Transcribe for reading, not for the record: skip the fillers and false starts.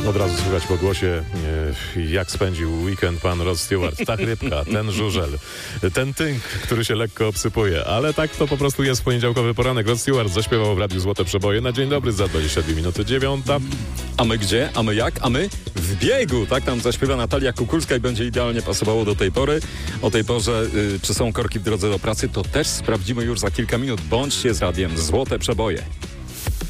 Od razu słychać po głosie, jak spędził weekend pan Rod Stewart. Ta chrypka, ten żużel, ten tynk, który się lekko obsypuje. Ale tak to po prostu jest w poniedziałkowy poranek. Rod Stewart zaśpiewał w Radiu Złote Przeboje na dzień dobry za 22 minuty 9. A my gdzie? A my jak? A my w biegu. Tak tam zaśpiewa Natalia Kukulska i będzie idealnie pasowało do tej pory. O tej porze, czy są korki w drodze do pracy, to też sprawdzimy już za kilka minut. Bądźcie z Radiem Złote Przeboje.